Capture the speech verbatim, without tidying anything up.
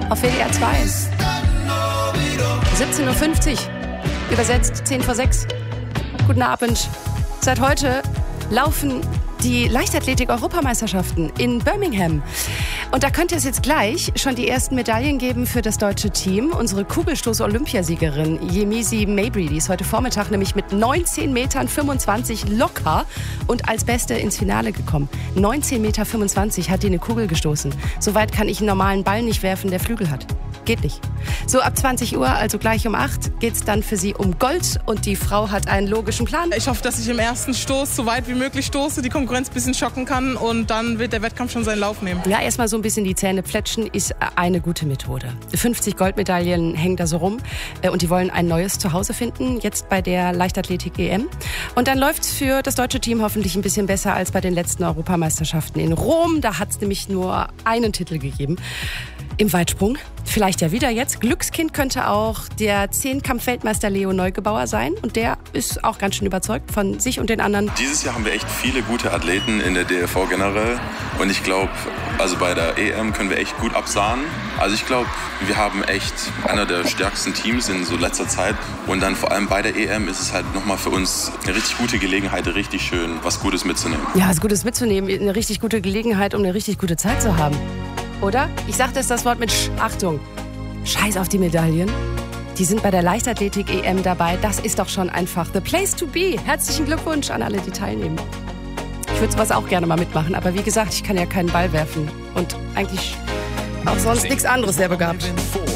auf W D R zwei. siebzehn Uhr fünfzig, übersetzt zehn vor sechs. Guten Abend. Seit heute laufen die Leichtathletik-Europameisterschaften in Birmingham. Und da könnte es jetzt gleich schon die ersten Medaillen geben für das deutsche Team. Unsere Kugelstoß-Olympiasiegerin Yemisi Mabry, die ist heute Vormittag nämlich mit neunzehn Meter fünfundzwanzig locker und als Beste ins Finale gekommen. neunzehn Meter fünfundzwanzig hat die eine Kugel gestoßen. Soweit kann ich einen normalen Ball nicht werfen, der Flügel hat. Geht nicht. So ab zwanzig Uhr, also gleich um acht, geht's dann für sie um Gold und die Frau hat einen logischen Plan. Ich hoffe, dass ich im ersten Stoß so weit wie möglich stoße, die Konkurrenz ein bisschen schocken kann und dann wird der Wettkampf schon seinen Lauf nehmen. Ja, erstmal so ein bisschen die Zähne plätschen ist eine gute Methode. fünfzig Goldmedaillen hängen da so rum und die wollen ein neues Zuhause finden, jetzt bei der Leichtathletik-E M. Und dann läuft's für das deutsche Team hoffentlich ein bisschen besser als bei den letzten Europameisterschaften in Rom. Da hat's nämlich nur einen Titel gegeben. Im Weitsprung, vielleicht ja wieder jetzt. Glückskind könnte auch der Zehnkampf-Weltmeister Leo Neugebauer sein. Und der ist auch ganz schön überzeugt von sich und den anderen. Dieses Jahr haben wir echt viele gute Athleten in der D L V generell. Und ich glaube, also bei der E M können wir echt gut absahnen. Also ich glaube, wir haben echt einer der stärksten Teams in so letzter Zeit. Und dann vor allem bei der E M ist es halt nochmal für uns eine richtig gute Gelegenheit, richtig schön was Gutes mitzunehmen. Ja, was Gutes mitzunehmen. Eine richtig gute Gelegenheit, um eine richtig gute Zeit zu haben. Oder? Ich sag das, das Wort mit Sch Achtung. Scheiß auf die Medaillen. Die sind bei der Leichtathletik-E M dabei. Das ist doch schon einfach the place to be. Herzlichen Glückwunsch an alle, die teilnehmen. Ich würde sowas auch gerne mal mitmachen. Aber wie gesagt, ich kann ja keinen Ball werfen. Und eigentlich auch sonst nichts anderes sehr begabt.